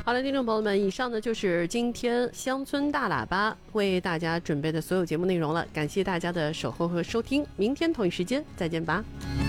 好了，听众朋友们，以上呢就是今天乡村大喇叭为大家准备的所有节目内容了，感谢大家的守候和收听，明天同一时间再见吧。